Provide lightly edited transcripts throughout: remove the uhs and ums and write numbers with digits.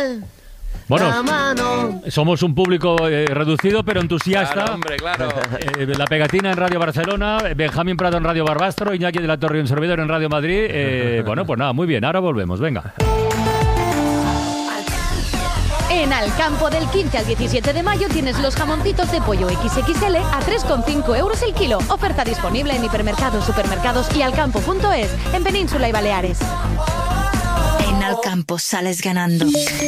Bueno, somos un público reducido pero entusiasta. Claro, hombre, claro. La Pegatina en Radio Barcelona, Benjamín Prado en Radio Barbastro, Iñaki de la Torre y un servidor en Radio Madrid. Bueno, pues nada, muy bien, ahora volvemos, venga. En Alcampo del 15 al 17 de mayo tienes los jamoncitos de pollo XXL a 3,5 euros el kilo. Oferta disponible en hipermercados, supermercados y alcampo.es en Península y Baleares. En Alcampo sales ganando.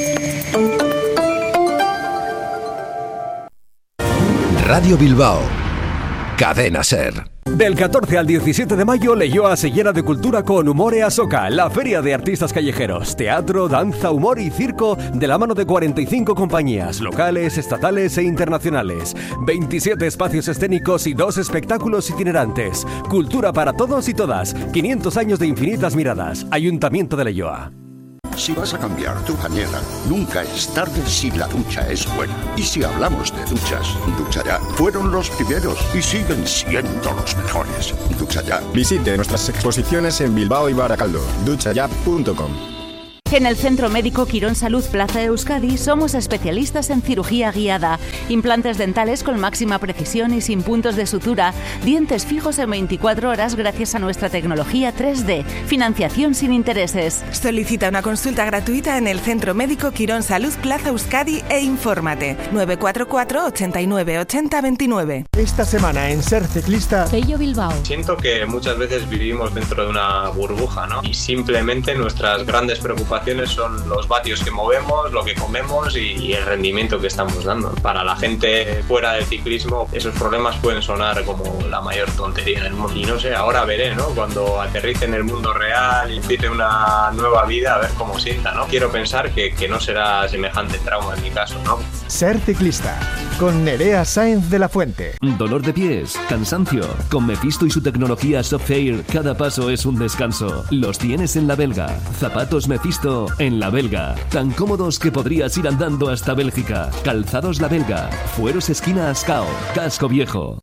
Radio Bilbao, Cadena Ser. Del 14 al 17 de mayo, Leioa se llena de cultura con Humor e Asoca, la feria de artistas callejeros, teatro, danza, humor y circo de la mano de 45 compañías, locales, estatales e internacionales, 27 espacios escénicos y 2 espectáculos itinerantes. Cultura para todos y todas, 500 años de infinitas miradas. Ayuntamiento de Leioa. Si vas a cambiar tu bañera, nunca es tarde si la ducha es buena. Y si hablamos de duchas, Ducha Ya fueron los primeros y siguen siendo los mejores. Ducha Ya. Visite nuestras exposiciones en Bilbao y Baracaldo. duchaya.com. En el Centro Médico Quirón Salud Plaza Euskadi somos especialistas en cirugía guiada, implantes dentales con máxima precisión y sin puntos de sutura, dientes fijos en 24 horas gracias a nuestra tecnología 3D, financiación sin intereses. Solicita una consulta gratuita en el Centro Médico Quirón Salud Plaza Euskadi e infórmate 944 89 80 29. Esta semana en Ser Ciclista, Pello Bilbao. Siento que muchas veces vivimos dentro de una burbuja, ¿no? Y simplemente nuestras grandes preocupaciones son los vatios que movemos, lo que comemos y el rendimiento que estamos dando. Para la gente fuera del ciclismo, esos problemas pueden sonar como la mayor tontería del mundo. Y no sé, ahora veré, ¿no? Cuando aterrice en el mundo real y empiece una nueva vida, a ver cómo sienta, ¿no? Quiero pensar que no será semejante trauma en mi caso, ¿no? Ser Ciclista, con Nerea Sáenz de la Fuente. Dolor de pies, cansancio. Con Mephisto y su tecnología Softfair, cada paso es un descanso. Los tienes en La Belga. Zapatos Mephisto en La Belga. Tan cómodos que podrías ir andando hasta Bélgica. Calzados La Belga. Fueros esquina Ascao. Casco Viejo.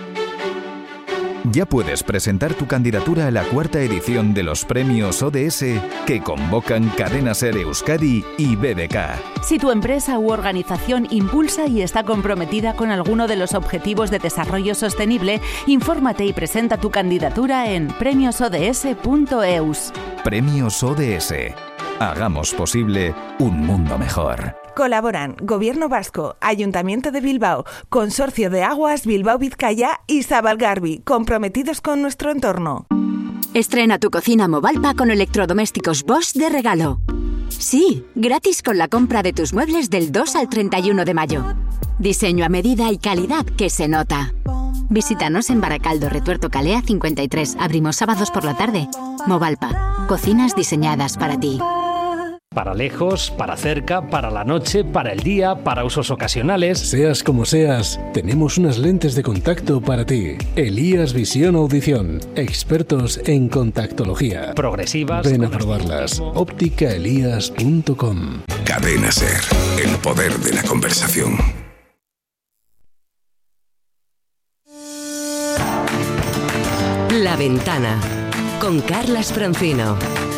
Ya puedes presentar tu candidatura a la 4ª edición de los premios ODS que convocan Cadena Ser Euskadi y BBK. Si tu empresa u organización impulsa y está comprometida con alguno de los objetivos de desarrollo sostenible, infórmate y presenta tu candidatura en premiosods.eus. Premios ODS. Hagamos posible un mundo mejor. Colaboran Gobierno Vasco, Ayuntamiento de Bilbao, Consorcio de Aguas Bilbao Vizcaya y Zabalgarbi, comprometidos con nuestro entorno. Estrena tu cocina Movalpa con electrodomésticos Bosch de regalo. Sí, gratis con la compra de tus muebles del 2 al 31 de mayo. Diseño a medida y calidad que se nota. Visítanos en Baracaldo, Retuerto Calea 53. Abrimos sábados por la tarde. Movalpa, cocinas diseñadas para ti. Para lejos, para cerca, para la noche, para el día, para usos ocasionales. Seas como seas, tenemos unas lentes de contacto para ti. Elías Visión Audición, expertos en contactología. Progresivas. Ven a probarlas. ópticaelías.com. Cadena Ser, el poder de la conversación. La Ventana, con Carlas Francino.